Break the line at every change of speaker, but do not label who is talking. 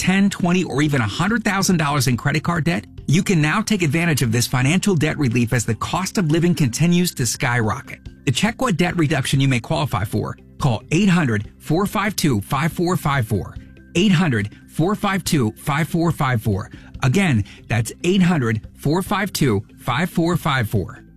$10, $20, or even $100,000 in credit card debt? You can now take advantage of this financial debt relief as the cost of living continues to skyrocket. To check what debt reduction you may qualify for, call 800-452-5454. 800-452-5454. Again, that's 800-452-5454.